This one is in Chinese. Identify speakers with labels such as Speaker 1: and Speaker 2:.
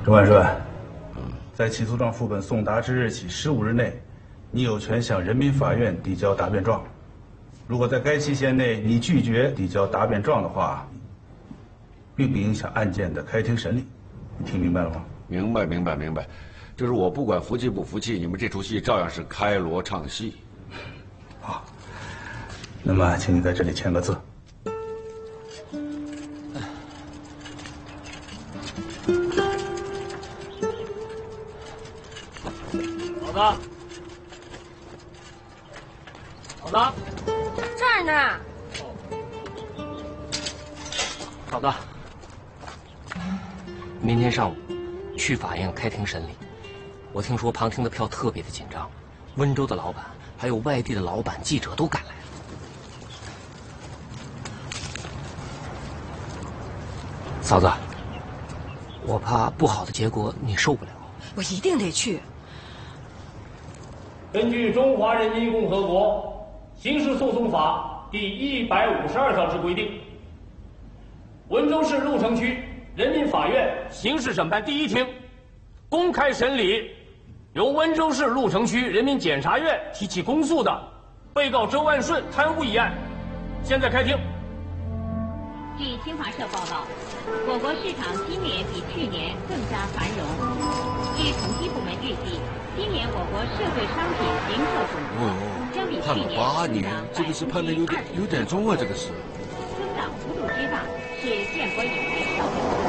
Speaker 1: 钟万顺，在起诉状副本送达之日起15日内，你有权向人民法院递交答辩状。如果在该期限内你拒绝递交答辩状的话，并不影响案件的开庭审理。你听明白了吗？
Speaker 2: 明白。就是我不管服气不服气，你们这出戏照样是开锣唱戏。
Speaker 1: 好，那么请你在这里签个字。
Speaker 3: 老子，
Speaker 4: 这儿呢。
Speaker 3: 老子，明天上午去法院开庭审理。我听说旁听的票特别的紧张，温州的老板还有外地的老板、记者都赶来了。嫂子，我怕不好的结果你受不了。
Speaker 4: 我一定得去。
Speaker 5: 根据《中华人民共和国刑事诉讼法》第152条之规定，温州市鹿城区人民法院刑事审判第一庭公开审理由温州市鹿城区人民检察院提起公诉的被告周万顺贪污一案，现在开庭。
Speaker 6: 据新华社报道，我国市场今年比去年更加繁荣。据统计部门预计，今年我国社会商品零售总额将比去年
Speaker 2: 判了8年，这个是判的有点重啊，这个是。
Speaker 6: 增长幅度之大是建国以来少有。